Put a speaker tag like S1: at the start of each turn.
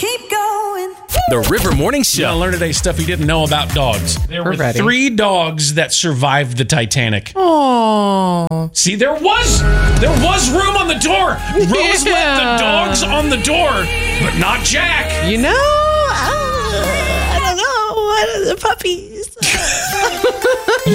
S1: keep going.
S2: The River Morning Show.
S3: I learned today stuff you didn't know about dogs. There were
S4: ready.
S3: 3 dogs that survived the Titanic.
S4: Oh.
S3: See, there was room on the door. Rose let the dogs on the door, but not Jack.
S4: You know, I don't know. What are the puppies?